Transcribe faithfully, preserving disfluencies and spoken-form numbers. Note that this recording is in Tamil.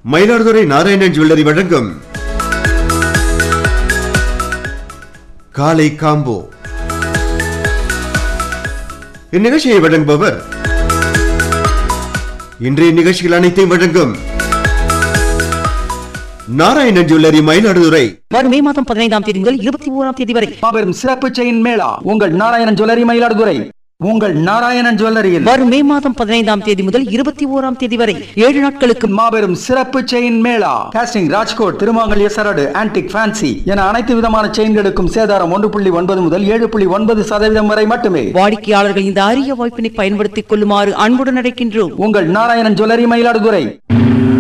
மயிலாடுதுறை நாராயணன் ஜுவல்லரி வழங்கும் காலை காம்போ. இந்நிகழ்ச்சியை வழங்குபவர் இன்றைய நிகழ்ச்சிகள் அனைத்தையும் வழங்கும் நாராயணன் ஜுவல்லரி மயிலாடுதுறை. வரும் மே மாதம் பதினைந்தாம் தேதி முதல் இருபத்தி ஓராம் தேதி வரை மாபெரும் சிறப்பு செயின் மேளா உங்கள் நாராயணன் ஜுவல்லரி மயிலாடுதுறை. உங்கள் நாராயணன் ஜுவல்லரியில் வரும் மே மாதம் பதினைந்தாம் தேதி முதல் இருபத்தி ஓராம் தேதி வரை ஏழு நாட்களுக்கு மாபெரும் சிறப்பு செயின் மேளா. காஸ்டிங், ராஜ்கோட், திருமாங்கல்ய சரடு, ஆன்டிக், ஃபேன்சி என அனைத்து விதமான செயின்களுக்கும் சேதாரம் ஒன்று புள்ளி ஒன்பது முதல் ஏழு புள்ளி ஒன்பது சதவீதம் வரை மட்டுமே. வாடிக்கையாளர்கள் இந்த அரிய வாய்ப்பினை பயன்படுத்திக் கொள்ளுமாறு அன்புடன் அழைக்கின்றோம். உங்கள் நாராயணன் ஜுவல்லரி மயிலாடுதுறை.